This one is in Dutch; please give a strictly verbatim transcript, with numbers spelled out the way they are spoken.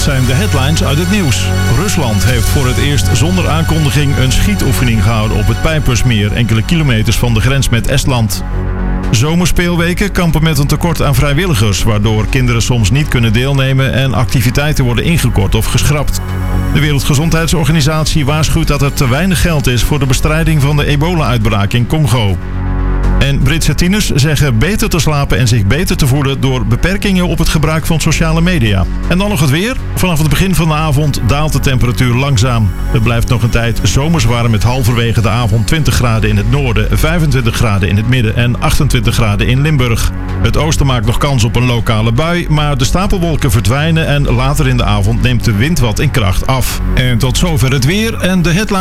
zijn de headlines uit het nieuws. Rusland heeft voor het eerst zonder aankondiging een schietoefening gehouden op het Pijpersmeer, enkele kilometers van de grens met Estland. Zomerspeelweken kampen met een tekort aan vrijwilligers, waardoor kinderen soms niet kunnen deelnemen en activiteiten worden ingekort of geschrapt. De Wereldgezondheidsorganisatie waarschuwt dat er te weinig geld is voor de bestrijding van de ebola-uitbraak in Congo. En Britse tieners zeggen beter te slapen en zich beter te voeden door beperkingen op het gebruik van sociale media. En dan nog het weer. Vanaf het begin van de avond daalt de temperatuur langzaam. Het blijft nog een tijd zomers warm met halverwege de avond twintig graden in het noorden, vijfentwintig graden in het midden en achtentwintig graden in Limburg. Het oosten maakt nog kans op een lokale bui, maar de stapelwolken verdwijnen en later in de avond neemt de wind wat in kracht af. En tot zover het weer en de headline.